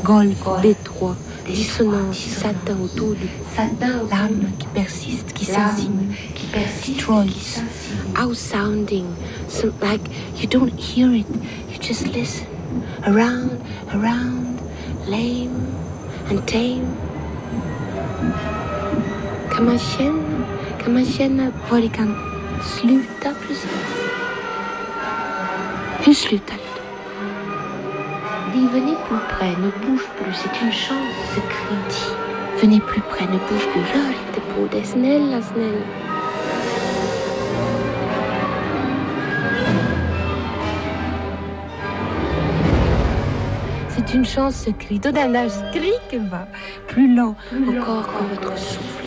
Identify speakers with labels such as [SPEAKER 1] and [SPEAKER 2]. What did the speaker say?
[SPEAKER 1] golfe, détroit, dissonance, satin autour du l'âme qui persiste, qui s'insinue, destroys, out-sounding, so like you don't hear it, you just listen, around, lame and tame. Kan man känna vad det kan sluta precis? Hur slutar det? Dis, venez plus près, ne bouge plus, c'est une chance, ce cri dit. Venez plus près, ne bouge plus, rör inte på dig, snälla. C'est une chance, ce cri. Tout d'un âge, ce cri qui va plus lent encore que votre souffle.